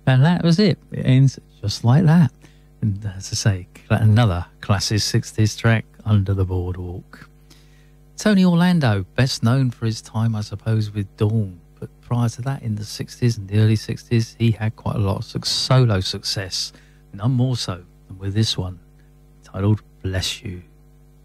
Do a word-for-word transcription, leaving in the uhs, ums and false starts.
And that was it. It ends just like that. And as I say, another classic sixties track, Under the Boardwalk. Tony Orlando, best known for his time, I suppose, with Dawn. But prior to that, in the sixties and the early sixties, he had quite a lot of solo success. None more so than with this one, titled Bless You.